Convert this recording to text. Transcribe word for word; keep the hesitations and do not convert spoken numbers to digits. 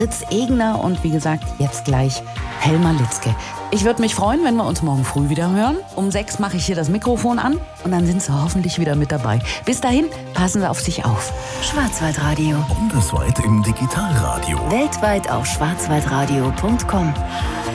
Fritz Egner und wie gesagt, jetzt gleich Helma Litzke. Ich würde mich freuen, wenn wir uns morgen früh wieder hören. Um sechs mache ich hier das Mikrofon an und dann sind Sie hoffentlich wieder mit dabei. Bis dahin, passen Sie auf sich auf. Schwarzwaldradio. Bundesweit im Digitalradio. Weltweit auf schwarzwaldradio punkt com.